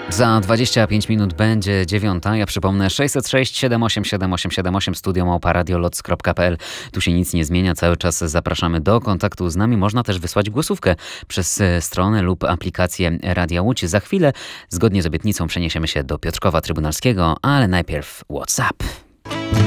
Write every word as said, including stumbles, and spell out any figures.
Za dwadzieścia pięć minut będzie dziewiąta. Ja przypomnę sześćset sześć siedem osiem siedem osiem siedem osiem studio małpa radioloc kropka p l. Tu się nic nie zmienia, cały czas zapraszamy do kontaktu z nami. Można też wysłać głosówkę przez stronę lub aplikację Radia Łódź. Za chwilę, zgodnie z obietnicą, przeniesiemy się do Piotrkowa Trybunalskiego, ale najpierw WhatsApp.